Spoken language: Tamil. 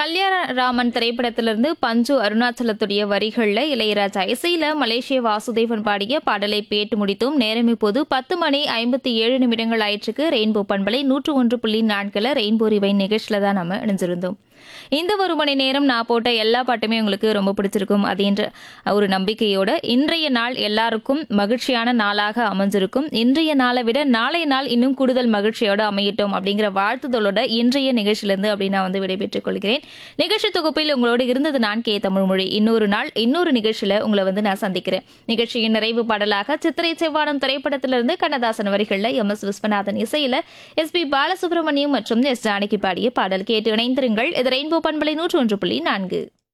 கல்யாணராமன் திரைப்படத்திலிருந்து பஞ்சு அருணாச்சலத்துடைய வரிகள்ல இளையராஜா இசையில மலேசிய வாசுதேவன் பாடிய பாடலை பேட்டு முடித்தும். நேரம் இப்போது 10 மணி 57 நிமிடங்கள் ஆயிற்றுக்கு. ரெயின்போ பண்பலை 101.4 ரெயின்போ ரிவைன் நிகழ்ச்சியில தான் நம்ம இணைஞ்சிருந்தோம். இந்த ஒரு மணி நேரம் நான் போட்ட எல்லா பாட்டுமே உங்களுக்கு ரொம்ப பிடிச்சிருக்கும் அப்படின்ற ஒரு நம்பிக்கையோட இன்றைய நாள் எல்லாருக்கும் மகிழ்ச்சியான நாளாக அமைஞ்சிருக்கும். இன்றைய நாளை விட நாளைய நாள் இன்னும் கூடுதல் மகிழ்ச்சியோட அமையட்டும் அப்படிங்கிற வாழ்த்துதலோட இன்றைய நிகழ்ச்சியிலிருந்து அப்படி நான் விடைபெற்றுக் கொள்கிறேன். நிகழ்ச்சி தொகுப்பில் உங்களோடு இருந்தது நான் கே தமிழ்மொழி. இன்னொரு நாள் இன்னொரு நிகழ்ச்சியில உங்களை நான் சந்திக்கிறேன். நிகழ்ச்சியின் நிறைவு பாடலாக சித்திரை செவ்வானம் திரைப்படத்திலிருந்து கண்ணதாசன் வரிகள்ல எம்.எஸ். விஸ்வநாதன் இசையில எஸ்.பி. பாலசுப்ரமணியம் மற்றும் எஸ். ஜானகி பாடிய பாடல் கேட்டு இணைந்திருங்கள். இது ரெயின்போ பண்பலை 101.4.